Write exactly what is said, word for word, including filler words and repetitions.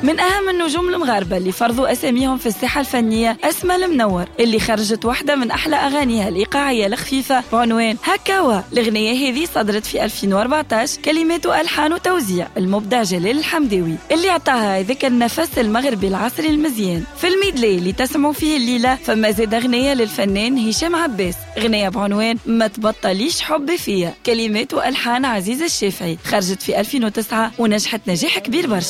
من أهم النجوم المغاربة اللي فرضوا أساميهم في الساحة الفنية أسماء المنور اللي خرجت واحدة من أحلى أغانيها الإيقاعية الخفيفة بعنوان هكاوا. الأغنية هذه صدرت في ألفين وأربعطاش، كلمات وألحان وتوزيع المبدع جلال الحمداوي اللي عطاها هذاك النفس المغربي العصري المزيان. في الميدلي اللي تسمعوا فيه الليلة فما زاد أغنية للفنان هشام عباس، أغنية بعنوان ما تبطليش حبي فيها، كلمات وألحان عزيز الشافعي، خرجت في ألفين وتسعة ونجحت نجاح كبير برشا.